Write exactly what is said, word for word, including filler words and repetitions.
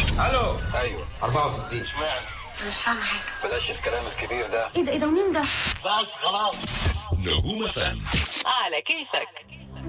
الو. ايوه أربعة وستين. اشمعنى؟ مش فاهمة حاجة. بلاش الكلام الكبير ده. ايه ده ايه ده مين ده؟ بس خلاص. نجوم اف ام على كيفك.